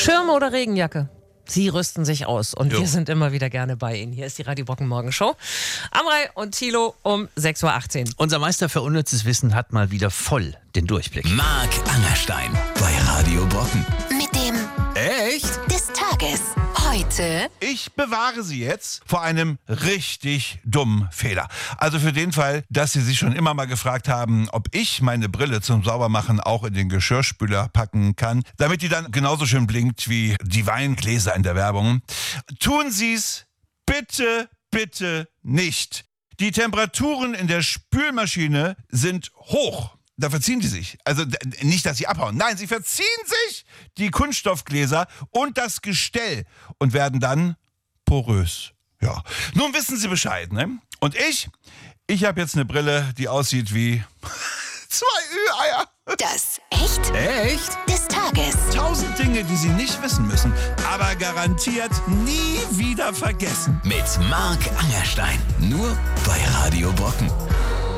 Schirm oder Regenjacke? Sie rüsten sich aus und wir sind immer wieder gerne bei Ihnen. Hier ist die Radio Brocken Morgenshow. Amrei und Thilo um 6.18 Uhr. Unser Meister für unnützes Wissen hat mal wieder voll den Durchblick. Marc Angerstein bei Radio Brocken. Mit dem Echt? des Tages. Heute Ich bewahre Sie jetzt vor einem richtig dummen Fehler. Also für den Fall, dass Sie sich schon immer mal gefragt haben, ob ich meine Brille zum Saubermachen auch in den Geschirrspüler packen kann, damit die dann genauso schön blinkt wie die Weingläser in der Werbung. Tun Sie es bitte, bitte nicht. Die Temperaturen in der Spülmaschine sind hoch. Da verziehen die sich. Also nicht, dass sie abhauen. Nein, sie verziehen sich, die Kunststoffgläser und das Gestell und werden dann porös. Ja. Nun wissen Sie Bescheid, ne? Und ich habe jetzt eine Brille, die aussieht wie 2 Ü-Eier. das Echt Echt? des Tages. 1000 Dinge, die Sie nicht wissen müssen, aber garantiert nie wieder vergessen. Mit Marc Angerstein. Nur bei Radio Brocken.